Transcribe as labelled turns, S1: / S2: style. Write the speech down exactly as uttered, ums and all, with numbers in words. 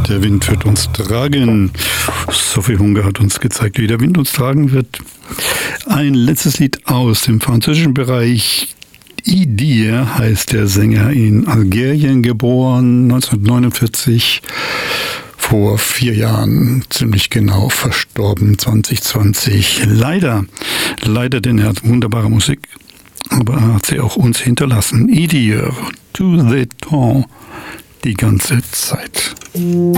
S1: Der Wind wird uns tragen. Sophie Hunger hat uns gezeigt, wie der Wind uns tragen wird. Ein letztes Lied aus dem französischen Bereich. Idir heißt der Sänger, in Algerien geboren, neunzehnhundertneunundvierzig. Vor vier Jahren, ziemlich genau, verstorben, zwanzig zwanzig. Leider, leider, denn er hat wunderbare Musik, aber er hat sie auch uns hinterlassen. Idir, tout le temps, die ganze Zeit.